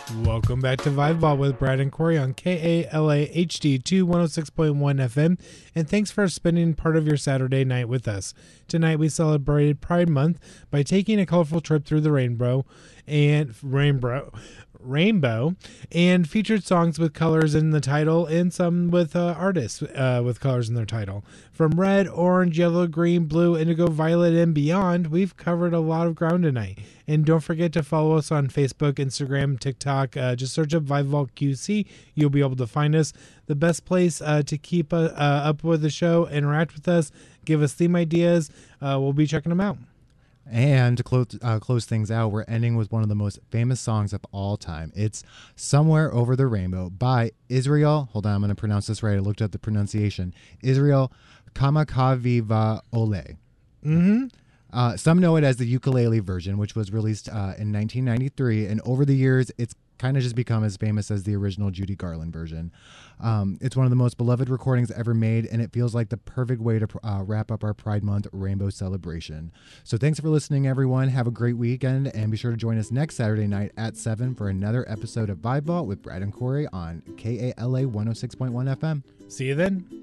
Welcome back to Vibeball with Brad and Corey on KALA HD2 106.1 FM, and thanks for spending part of your Saturday night with us. Tonight we celebrated Pride Month by taking a colorful trip through the rainbow and featured songs with colors in the title and some with artists with colors in their title. From red, orange, yellow, green, blue, indigo, violet, and beyond, we've covered a lot of ground tonight. And don't forget to follow us on Facebook, Instagram, TikTok. Just search up Vibeball QC. You'll be able to find us. The best place to keep up with the show, interact with us, give us theme ideas. We'll be checking them out. And to close things out, we're ending with one of the most famous songs of all time. It's Somewhere Over the Rainbow by Israel. Hold on, I'm going to pronounce this right. I looked up the pronunciation. Israel Kamakawiwo'ole. Mm-hmm. Some know it as the ukulele version, which was released in 1993. And over the years, it's kind of just become as famous as the original Judy Garland version. It's one of the most beloved recordings ever made, and it feels like the perfect way to wrap up our Pride Month rainbow celebration. So thanks for listening, everyone. Have a great weekend, and be sure to join us next Saturday night at 7 for another episode of Vibe Vault with Brad and Corey on KALA 106.1 FM. See you then.